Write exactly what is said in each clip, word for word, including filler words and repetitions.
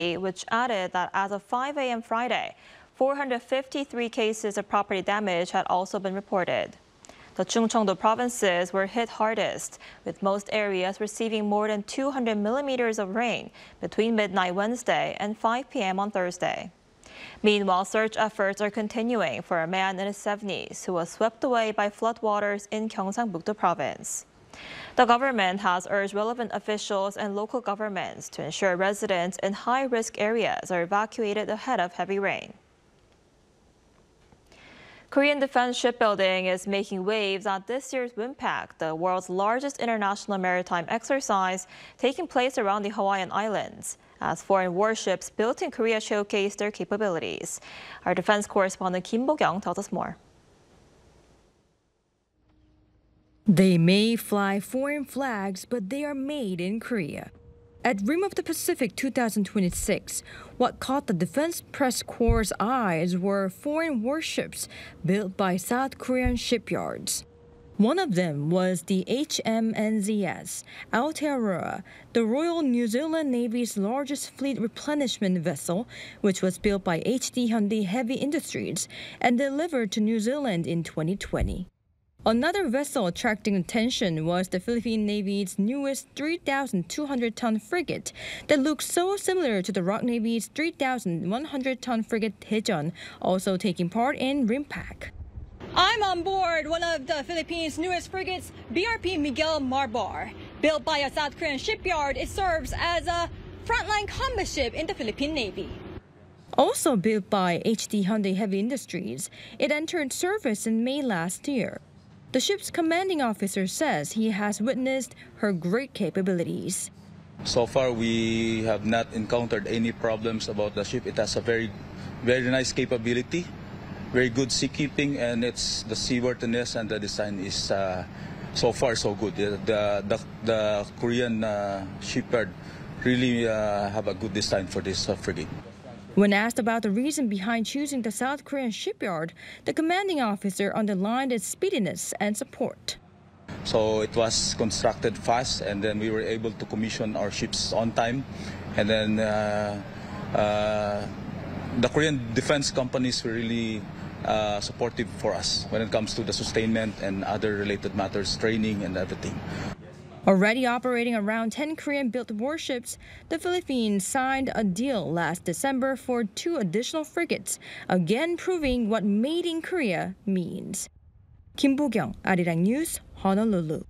which added that as of five a m Friday, four hundred fifty-three cases of property damage had also been reported. The Chungcheongdo provinces were hit hardest, with most areas receiving more than two hundred millimeters of rain between midnight Wednesday and five p m on Thursday. Meanwhile, search efforts are continuing for a man in his seventies who was swept away by floodwaters in Gyeongsangbuk-do province. The government has urged relevant officials and local governments to ensure residents in high-risk areas are evacuated ahead of heavy rain. Korean Defense Shipbuilding is making waves at this year's WIMPAC, the world's largest international maritime exercise taking place around the Hawaiian Islands, as foreign warships built in Korea showcase their capabilities. Our defense correspondent Kim Bo-kyung tells us more. They may fly foreign flags, but they are made in Korea. At Rim of the Pacific two thousand twenty-six, what caught the Defense Press Corps' eyes were foreign warships built by South Korean shipyards. One of them was the H M N Z S Aotearoa, the Royal New Zealand Navy's largest fleet replenishment vessel, which was built by H D Hyundai Heavy Industries and delivered to New Zealand in twenty twenty. Another vessel attracting attention was the Philippine Navy's newest three thousand two hundred ton frigate that looks so similar to the R O K Navy's three thousand one hundred ton frigate Daejeon, also taking part in RIMPAC. I'm on board one of the Philippines' newest frigates, B R P Miguel Marbar. Built by a South Korean shipyard, it serves as a frontline combat ship in the Philippine Navy. Also built by H D Hyundai Heavy Industries, it entered service in May last year. The ship's commanding officer says he has witnessed her great capabilities. So far, we have not encountered any problems about the ship. It has a very, very nice capability, very good seakeeping, and it's the seaworthiness and the design is uh, so far so good. The the, the Korean uh, shipyard really uh, have a good design for this uh, frigate. When asked about the reason behind choosing the South Korean shipyard, the commanding officer underlined its speediness and support. So it was constructed fast, and then we were able to commission our ships on time. And then uh, uh, the Korean defense companies were really uh, supportive for us when it comes to the sustainment and other related matters, training and everything. Already operating around ten Korean-built warships, the Philippines signed a deal last December for two additional frigates, again proving what made in Korea means. Kim Bo-kyung, Arirang News, Honolulu.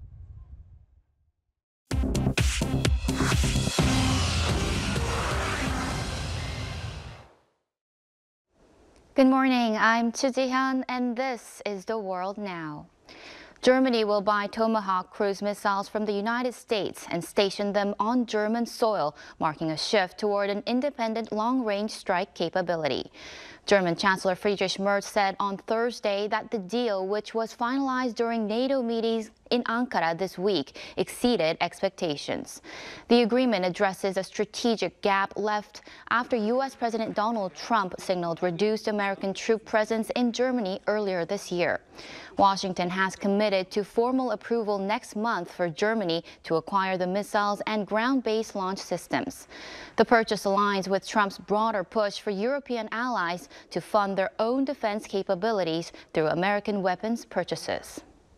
Good morning, I'm Choo Ji-hyun, and this is The World Now. Germany will buy Tomahawk cruise missiles from the United States and station them on German soil, marking a shift toward an independent long-range strike capability. German Chancellor Friedrich Merz said on Thursday that the deal, which was finalized during NATO meetings in Ankara this week, exceeded expectations. The agreement addresses a strategic gap left after U S President Donald Trump signaled reduced American troop presence in Germany earlier this year. Washington has committed to formal approval next month for Germany to acquire the missiles and ground-based launch systems. The purchase aligns with Trump's broader push for European allies to fund their own defense capabilities through American weapons purchases.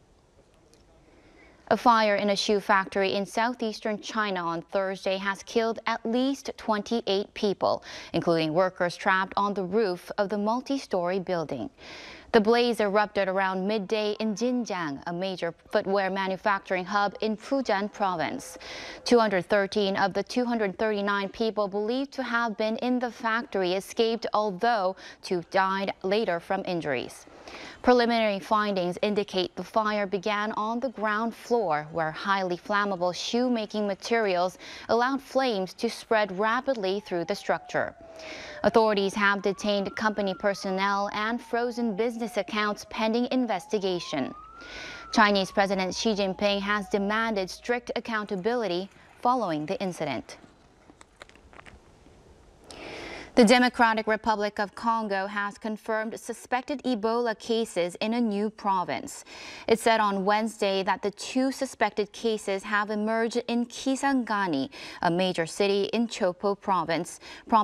A fire in a shoe factory in southeastern China on Thursday has killed at least twenty-eight people, including workers trapped on the roof of the multi-story building. The blaze erupted around midday in Jinjiang, a major footwear manufacturing hub in Fujian province. two hundred thirteen of the two hundred thirty-nine people believed to have been in the factory escaped, although two died later from injuries. Preliminary findings indicate the fire began on the ground floor, where highly flammable shoemaking materials allowed flames to spread rapidly through the structure. Authorities have detained company personnel and frozen business accounts pending investigation. Chinese President Xi Jinping has demanded strict accountability following the incident. The Democratic Republic of Congo has confirmed suspected Ebola cases in a new province. It said on Wednesday that the two suspected cases have emerged in Kisangani, a major city in Chopo province,